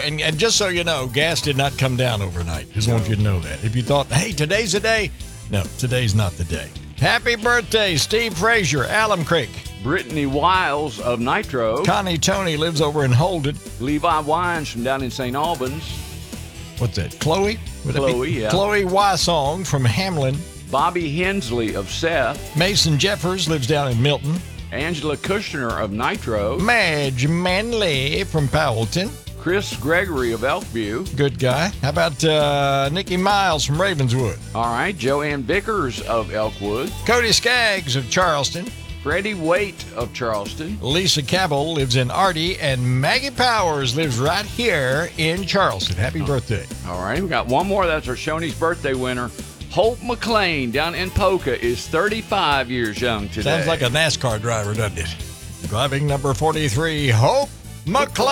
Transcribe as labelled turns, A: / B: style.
A: and just so you know, gas did not come down overnight. Just want you to know that. If you thought, hey, today's the day, no, today's not the day. Happy birthday, Steve Frazier, Alum Creek.
B: Brittany Wiles of Nitro.
A: Connie Tony lives over in Holden.
B: Levi Wines from down in St. Albans.
A: What's that, Chloe?
B: Chloe, yeah.
A: Chloe Wysong from Hamlin.
B: Bobby Hensley of Seth.
A: Mason Jeffers lives down in Milton.
B: Angela Kushner of Nitro.
A: Madge Manley from Powellton.
B: Chris Gregory of Elkview.
A: Good guy. How about Nikki Miles from Ravenswood?
B: All right, Joanne Vickers of Elkwood.
A: Cody Skaggs of Charleston.
B: Freddie Waite of Charleston.
A: Lisa Cabell lives in Artie, and Maggie Powers lives right here in Charleston. Happy birthday.
B: All right, we got one more. That's our Shoney's birthday winner. Hope McLean down in Polka is 35 years young today.
A: Sounds like a NASCAR driver, doesn't it? Driving number 43, Hope McLean.